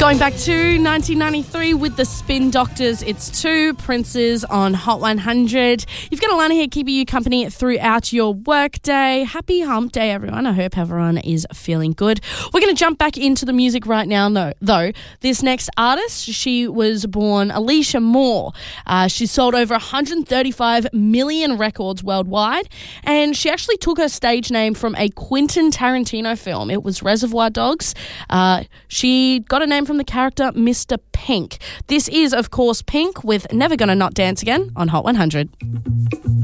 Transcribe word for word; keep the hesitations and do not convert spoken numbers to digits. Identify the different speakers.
Speaker 1: Going back to nineteen ninety-three with the Spin Doctors, it's two Princes on Hot one hundred. You've got Alana here keeping you company throughout your workday. Happy hump day, everyone. I hope everyone is feeling good. We're going to jump back into the music right now, no, though. This next artist, she was born Alicia Moore. Uh, she sold over one hundred thirty-five million records worldwide, and she actually took her stage name from a Quentin Tarantino film. It was Reservoir Dogs. Uh, she got a name from the character Mister Pink. This is, of course, Pink with Never Gonna Not Dance Again on Hot one hundred.